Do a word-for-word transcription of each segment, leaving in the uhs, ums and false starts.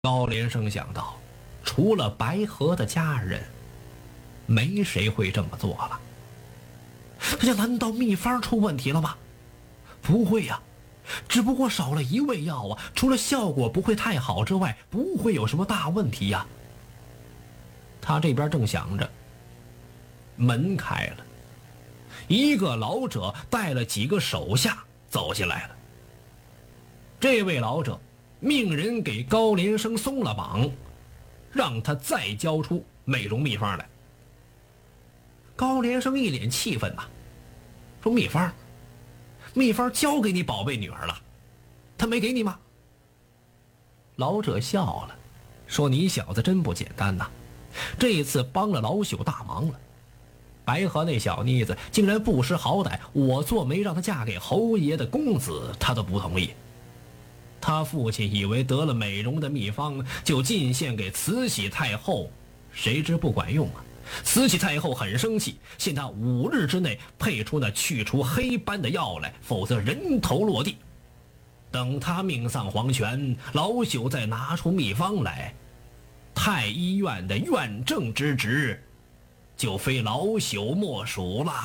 高连生想到，除了白河的家人，没谁会这么做了。他想，难道秘方出问题了吗？不会呀、啊，只不过少了一味药啊，除了效果不会太好之外，不会有什么大问题呀、啊。他这边正想着，门开了，一个老者带了几个手下走进来了。这位老者命人给高连生松了绑，让他再交出美容秘方来。高连生一脸气愤呐、啊，说：“秘方，秘方交给你宝贝女儿了，他没给你吗？”老者笑了，说：“你小子真不简单呐、啊，这一次帮了老朽大忙了。白河那小妮子竟然不识好歹，我做媒让她嫁给侯爷的公子，她都不同意。他父亲以为得了美容的秘方，就进献给慈禧太后，谁知不管用啊！慈禧太后很生气，限他五日之内配出那去除黑斑的药来，否则人头落地。等他命丧黄泉，老朽再拿出秘方来，太医院的院正之职就非老朽莫属了。”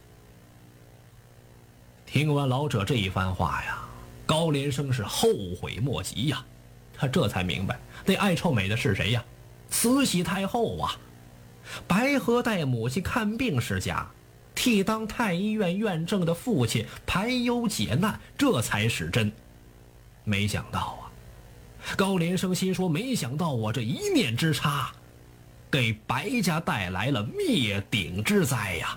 听完老者这一番话呀，高连生是后悔莫及呀，他这才明白那爱臭美的是谁呀？慈禧太后啊！白河带母亲看病是假，替当太医院院正的父亲排忧解难，这才是真。没想到啊，高连生心说，没想到我这一念之差，给白家带来了灭顶之灾呀。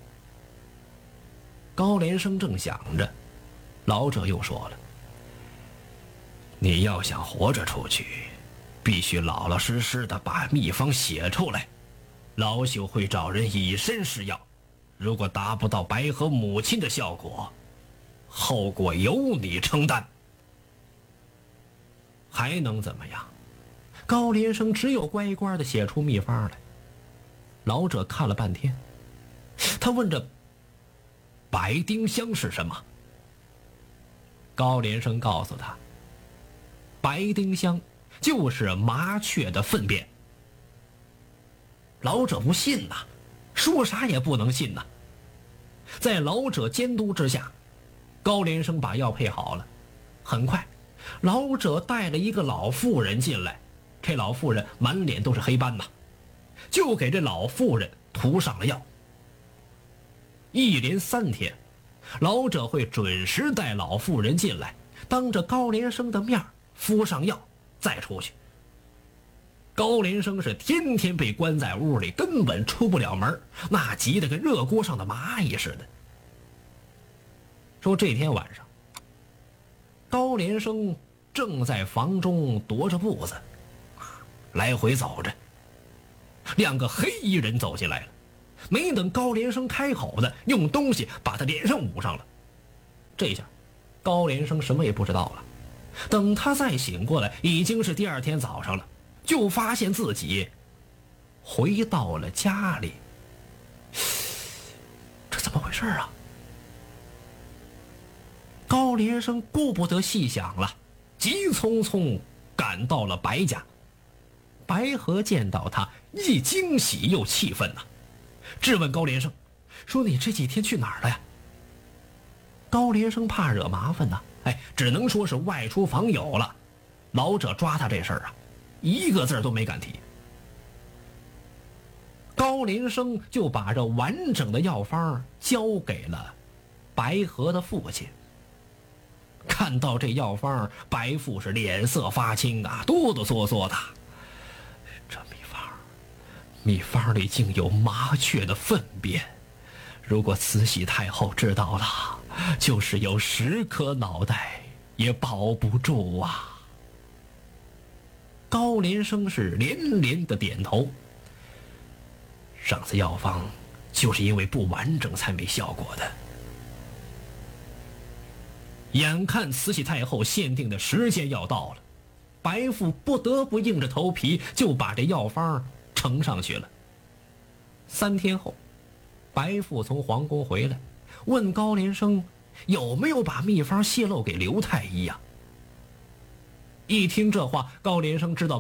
高连生正想着，老者又说了：“你要想活着出去，必须老老实实的把秘方写出来，老朽会找人以身试药，如果达不到白河母亲的效果，后果由你承担。”还能怎么样？高连生只有乖乖的写出秘方来。老者看了半天，他问着：“白丁香是什么？”高连生告诉他：“白丁香就是麻雀的粪便。”老者不信呐，说啥也不能信呐。在老者监督之下，高连生把药配好了。很快，老者带了一个老妇人进来，这老妇人满脸都是黑斑呐，就给这老妇人涂上了药。一连三天，老者会准时带老妇人进来，当着高连生的面敷上药，再出去。高连生是天天被关在屋里，根本出不了门，那急得跟热锅上的蚂蚁似的。说这天晚上，高连生正在房中踱着步子，来回走着，两个黑衣人走进来了，没等高连生开口的，用东西把他脸上捂上了。这下高连生什么也不知道了。等他再醒过来，已经是第二天早上了，就发现自己回到了家里。这怎么回事啊？高连生顾不得细想了，急匆匆赶到了白家。白河见到他，既惊喜又气愤呐、啊，质问高连生说：“你这几天去哪儿了呀？”高连生怕惹麻烦呐、啊，哎，只能说是外出访友了。老者抓他这事儿啊，一个字都没敢提。高连生就把这完整的药方交给了白河的父亲。看到这药方，白父是脸色发青啊，哆哆嗦嗦的。这秘方，秘方里竟有麻雀的粪便，如果慈禧太后知道了，就是有十颗脑袋也保不住啊。高连生是连连的点头。上次药方就是因为不完整才没效果的。眼看慈禧太后限定的时间要到了，白父不得不硬着头皮就把这药方呈上去了。三天后，白父从皇宫回来，问高连生有没有把秘方泄露给刘太医呀、啊？ 一听这话，高连生知道